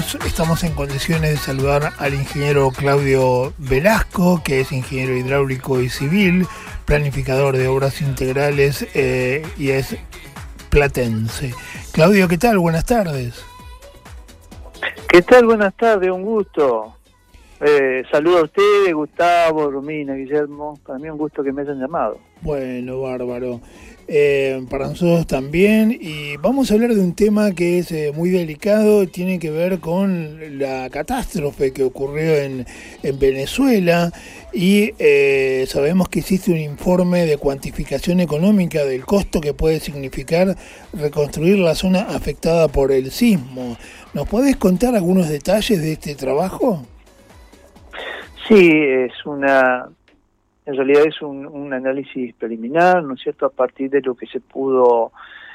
estamos en condiciones de saludar al ingeniero Claudio Velasco, que es ingeniero hidráulico y civil, planificador de obras integrales y es platense. Claudio, ¿qué tal? Buenas tardes. ¿Qué tal? Buenas tardes, un gusto. Saludo a ustedes, Gustavo, Romina, Guillermo. Para mí un gusto que me hayan llamado. Bueno, bárbaro. Para nosotros también, y vamos a hablar de un tema que es muy delicado, tiene que ver con la catástrofe que ocurrió en Venezuela, y sabemos que existe un informe de cuantificación económica del costo que puede significar reconstruir la zona afectada por el sismo. ¿Nos podés contar algunos detalles de este trabajo? Sí, en realidad es un análisis preliminar, ¿no es cierto?, a partir de lo que se pudo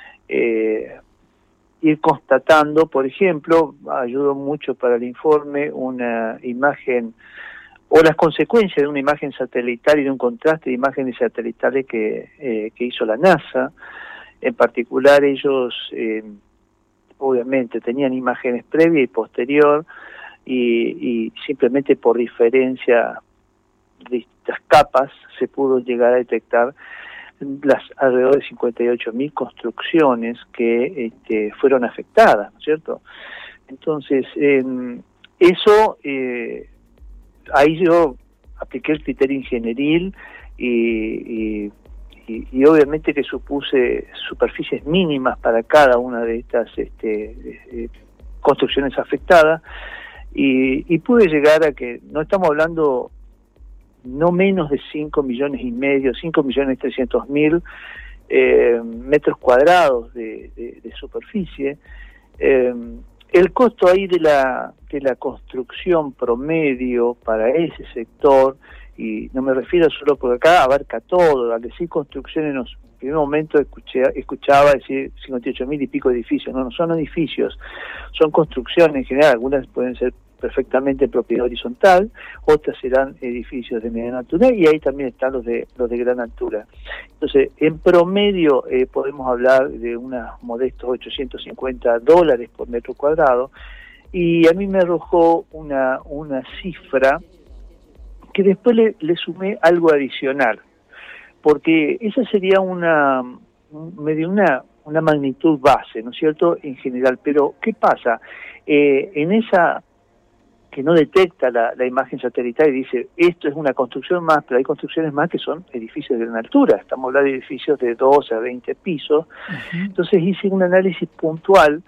ir constatando. Por ejemplo, ayudó mucho para el informe una imagen o las consecuencias de una imagen satelital y de un contraste de imágenes satelitales que hizo la NASA. En particular, ellos obviamente tenían imágenes previa y posterior, y simplemente por diferencia de estas capas se pudo llegar a detectar las alrededor de 58.000 construcciones que fueron afectadas, ¿no es cierto? Entonces, eso, ahí yo apliqué el criterio ingenieril y obviamente que supuse superficies mínimas para cada una de estas construcciones afectadas, y pude llegar a que no estamos hablando no menos de 5.300.000 metros cuadrados de superficie. El costo ahí de la construcción promedio para ese sector, y no me refiero solo porque acá abarca todo, al decir construcción en los primer momento escuchaba decir 58.000 y pico edificios. No son edificios, son construcciones en general. Algunas pueden ser perfectamente en propiedad horizontal, otras serán edificios de mediana altura, y ahí también están los de gran altura. Entonces, en promedio podemos hablar de unos modestos $850 por metro cuadrado, y a mí me arrojó una cifra que después le sumé algo adicional, porque esa sería una magnitud base, ¿no es cierto?, en general. Pero, ¿qué pasa? En esa que no detecta la imagen satelital y dice, esto es una construcción más, pero hay construcciones más que son edificios de gran altura. Estamos hablando de edificios de 12 a 20 pisos. Uh-huh. Entonces hice un análisis puntual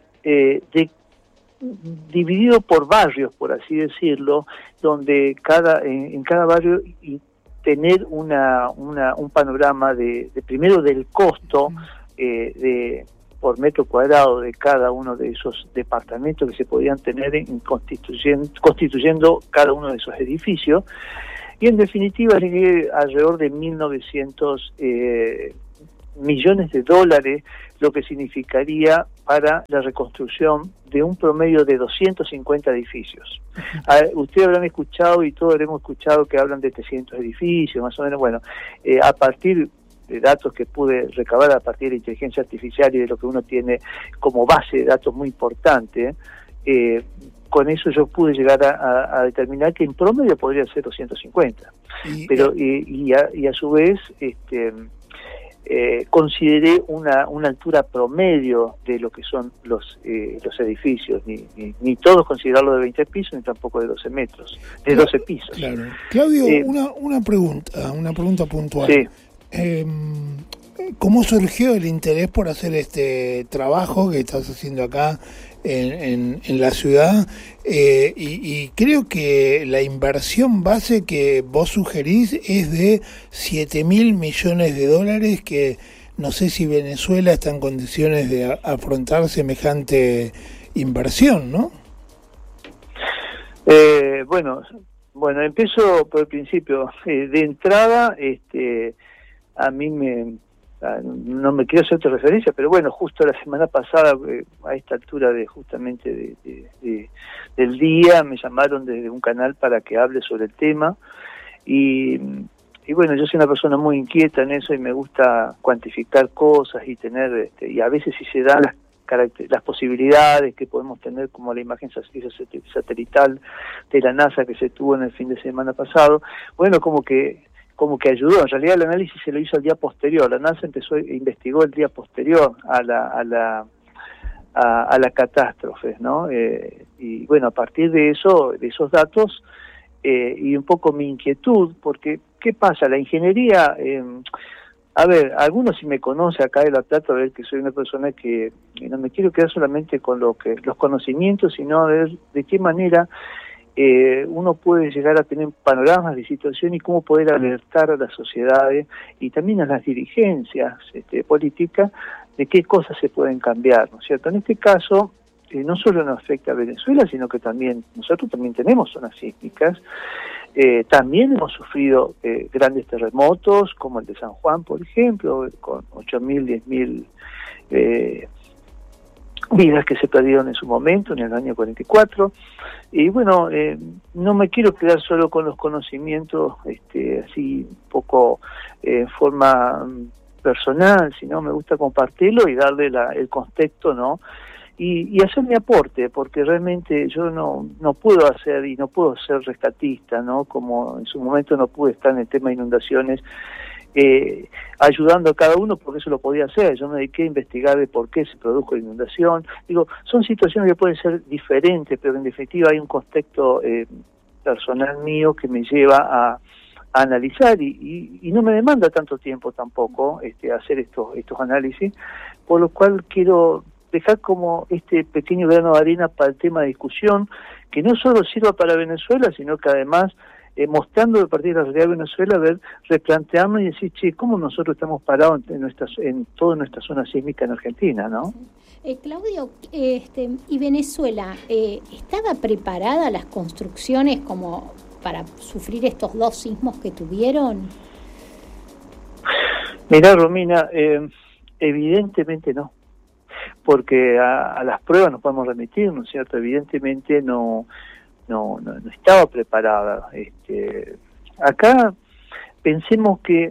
dividido por barrios, por así decirlo, donde en cada barrio tener un panorama de primero del costo por metro cuadrado de cada uno de esos departamentos que se podían tener constituyendo cada uno de esos edificios, y en definitiva llegué alrededor de 1.900 millones de dólares, lo que significaría para la reconstrucción de un promedio de 250 edificios. Ustedes habrán escuchado, y todos habremos escuchado, que hablan de 300 edificios, más o menos. Bueno, a partir de datos que pude recabar a partir de la inteligencia artificial y de lo que uno tiene como base de datos muy importante, con eso yo pude llegar a determinar que en promedio podría ser 250. Pero y a su vez consideré una altura promedio de lo que son los edificios, ni todos considerarlo de 20 pisos, ni tampoco de 12 metros, de 12 pisos. Claro. Claudio, una pregunta puntual. Sí. ¿Cómo surgió el interés por hacer este trabajo que estás haciendo acá en la ciudad? Y creo que la inversión base que vos sugerís es de $7.000 millones, que no sé si Venezuela está en condiciones de afrontar semejante inversión, ¿no? Bueno, empiezo por el principio. De entrada, a mí no me quiero hacer otra referencia, pero bueno, justo la semana pasada, a esta altura justamente del día, me llamaron desde un canal para que hable sobre el tema, y bueno, yo soy una persona muy inquieta en eso, y me gusta cuantificar cosas y tener, y a veces si se dan las posibilidades que podemos tener, como la imagen satelital de la NASA que se tuvo en el fin de semana pasado, bueno, como que ayudó. En realidad el análisis se lo hizo el día posterior. La NASA investigó el día posterior a la catástrofe, ¿no? Y bueno, a partir de esos datos, y un poco mi inquietud, porque ¿qué pasa? La ingeniería, a ver, algunos si me conoce acá de La Plata, a ver que soy una persona que no me quiero quedar solamente con los conocimientos, sino a ver de qué manera uno puede llegar a tener panoramas de situación y cómo poder alertar a las sociedades y también a las dirigencias políticas de qué cosas se pueden cambiar, ¿no es cierto? En este caso, no solo nos afecta a Venezuela, sino que también nosotros también tenemos zonas sísmicas. También hemos sufrido grandes terremotos, como el de San Juan, por ejemplo, con 8.000, 10.000 vidas que se perdieron en su momento, en el año 44. Y bueno, no me quiero quedar solo con los conocimientos así un poco en forma personal, sino me gusta compartirlo y darle el contexto, ¿no? Y hacer mi aporte, porque realmente yo no puedo hacer y no puedo ser rescatista, ¿no? Como en su momento no pude estar en el tema de inundaciones, ayudando a cada uno, porque eso lo podía hacer. Yo me dediqué a investigar de por qué se produjo la inundación. Digo, son situaciones que pueden ser diferentes, pero en definitiva hay un contexto personal mío que me lleva a analizar y no me demanda tanto tiempo tampoco hacer estos análisis, por lo cual quiero dejar como este pequeño grano de arena para el tema de discusión, que no solo sirva para Venezuela, sino que además mostrando a partir de la realidad de Venezuela, replantearnos y decir, che, ¿cómo nosotros estamos parados en toda nuestra zona sísmica en Argentina, ¿no? Claudio, ¿y Venezuela estaba preparada las construcciones como para sufrir estos dos sismos que tuvieron? Mirá, Romina, evidentemente no, porque a las pruebas nos podemos remitir, ¿no es cierto? Evidentemente no estaba preparada. Acá pensemos que,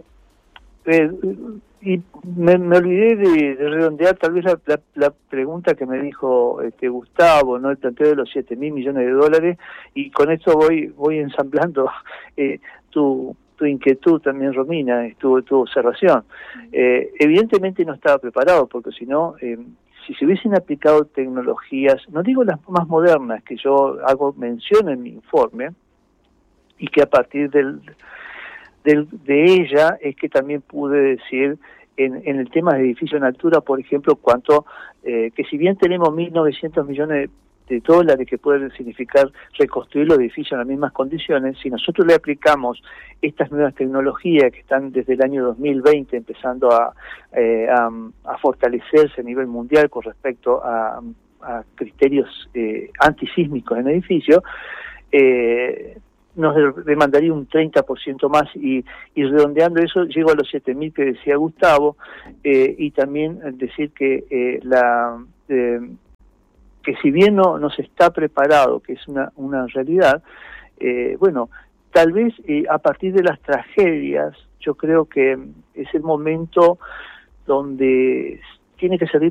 y me olvidé de redondear tal vez la pregunta que me dijo Gustavo, ¿no? El planteo de los 7.000 millones de dólares, y con esto voy ensamblando tu inquietud también, Romina, tu observación. Evidentemente no estaba preparado, porque si no, si se hubiesen aplicado tecnologías, no digo las más modernas, que yo hago mención en mi informe, y que a partir de ella es que también pude decir en el tema de edificios en altura, por ejemplo, que si bien tenemos 1.900 millones de dólares que pueden significar reconstruir los edificios en las mismas condiciones, si nosotros le aplicamos estas nuevas tecnologías que están desde el año 2020 empezando a fortalecerse a nivel mundial con respecto a criterios antisísmicos en edificios, nos demandaría un 30% más, y redondeando eso llego a los 7.000 que decía Gustavo, y también decir que que si bien no se está preparado, que es una realidad, bueno, tal vez a partir de las tragedias, yo creo que es el momento donde tiene que servir